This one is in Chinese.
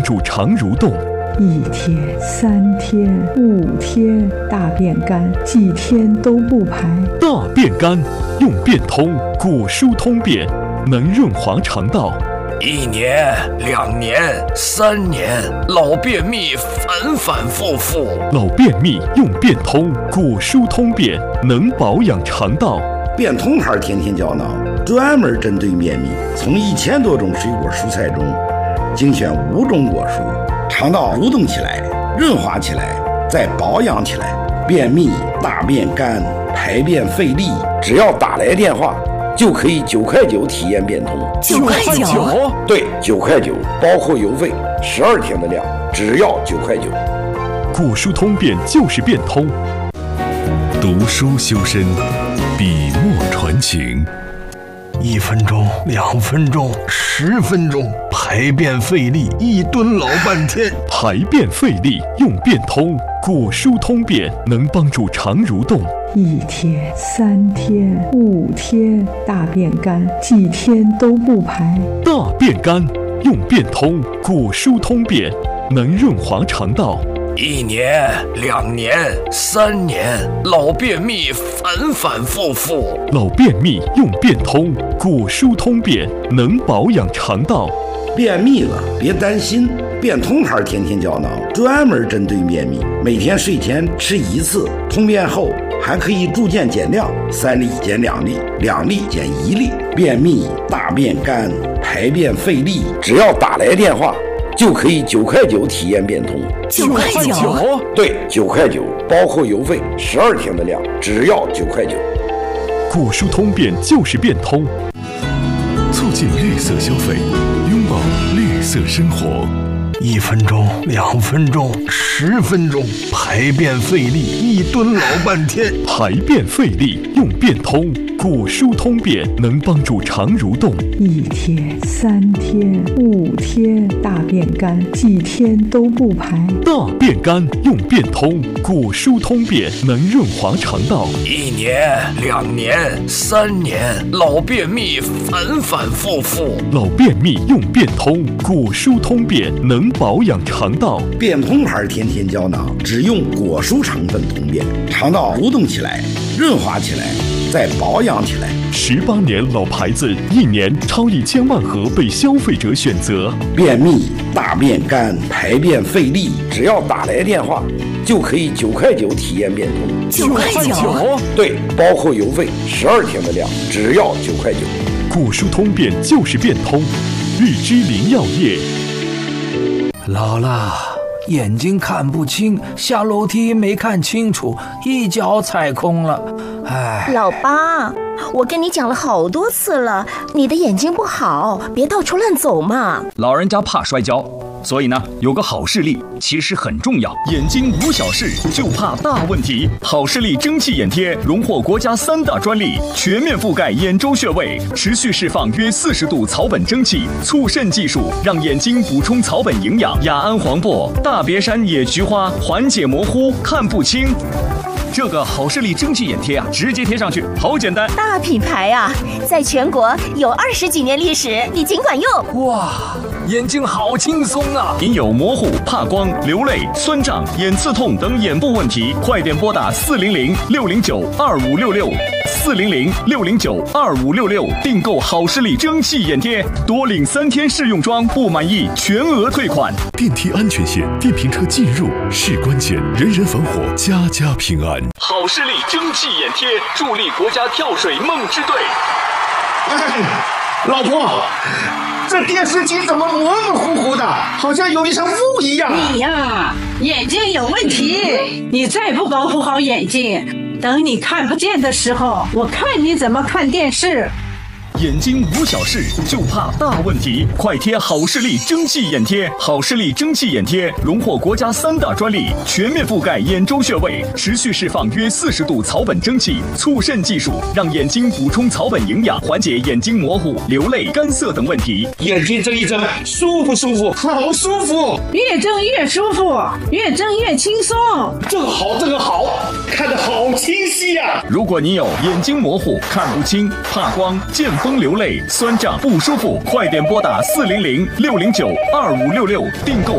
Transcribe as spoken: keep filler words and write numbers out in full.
助肠蠕动。 一天、三天、五天，大便干，几天都不排。 大便干，用便通果蔬通便，能润滑肠道。 一年、两年、三年，老便秘反反复复。 老便秘用便通果蔬通便，能保养肠道。 便通牌天天胶囊专门针对便秘，从一千多种水果蔬菜中精选五种果蔬，肠道蠕动起来，润滑起来，再保养起来。便秘、大便干、排便费力，只要打来电话就可以九块九体验便通。 九块九？ 对，九块九，包括邮费，十二天的量，只要九块九。 果蔬通便就是便通。 读书修身，笔墨传情。 一分钟，两分钟，十分钟，排便费力，一蹲老半天。 排便费力用便通果蔬通便，能帮助肠蠕动。 一天、三天、五天，大便干，几天都不排。 大便干，用便通果蔬通便，能润滑肠道。 一年、两年、三年，老便秘反反复复。 老便秘用便通果蔬通便，能保养肠道。 便秘了别担心，便通牌天天胶囊专门针对便秘，每天睡前吃一次，通便后还可以逐渐减量，三粒减两粒，两粒减一粒。便秘、大便干、排便费力，只要打来电话就可以九块九体验便通。 九块九？ 对，九块九，包括邮费，十二天的量，只要九块九。 果蔬通便就是便通， 促进绿色消费，拥抱绿色生活。 一分钟，两分钟，十分钟，排便费力，一蹲老半天。 排便费力用便通果蔬通便，能帮助肠蠕动。 一天、三天、五天，大便干，几天都不排。 大便干用便通果蔬通便，能润滑肠道。 一年、两年、三年，老便秘反反复复。 老便秘用便通果蔬通便，能保养肠道。 便通牌天天胶囊只用果蔬成分通便，肠道蠕动起来，润滑起来，再保养起来。 十八年老牌子，一年超一千万盒被消费者选择。 便秘、大便干、排便费力，只要打来电话就可以九块九体验便通。 九块九？ 对，包括邮费，十二天的量，只要九块九。 果蔬通便就是便通，日之林药业。 老了，眼睛看不清，下楼梯没看清楚，一脚踩空了。哎， 老八，我跟你讲了好多次了，你的眼睛不好，别到处乱走嘛。 老人家怕摔跤，所以呢，有个好视力其实很重要。眼睛无小事，就怕大问题。好视力蒸汽眼贴荣获国家三大专利，全面覆盖眼周穴位，持续释放约四十度草本蒸汽，促渗技术让眼睛补充草本营养。雅安黄柏、大别山野菊花缓解模糊、看不清。这个好视力蒸汽眼贴啊，直接贴上去，好简单。 大品牌啊，在全国有二十几年历史，你尽管用。 哇，眼睛好轻松啊！ 您有模糊、怕光、流泪、酸胀、眼刺痛等眼部问题，快点拨打四零零六零九二五六六四零零六零九二五六六订购好视力蒸汽眼贴，多领三天试用装，不满意全额退款。 电梯安全线，电瓶车进入是关键，人人防火，家家平安。 好视力蒸汽眼贴助力国家跳水梦之队。 哎，老婆，这电视机怎么模模糊糊的，好像有一层雾一样。 你呀，眼睛有问题，你再不保护好眼睛，等你看不见的时候，我看你怎么看电视。 眼睛无小事，就怕大问题。快贴好视力蒸汽眼贴！好视力蒸汽眼贴荣获国家三大专利，全面覆盖眼周穴位，持续释放约四十度草本蒸汽，促渗技术让眼睛补充草本营养，缓解眼睛模糊、流泪、干涩等问题。 眼睛睁一睁，舒不舒服？好舒服！ 越睁越舒服，越睁越轻松。 这个好，这个好，看得好清晰呀、啊！ 如果你有眼睛模糊、看不清、怕光、见风流泪、酸胀不舒服，快点拨打四零零六零九二五六六订购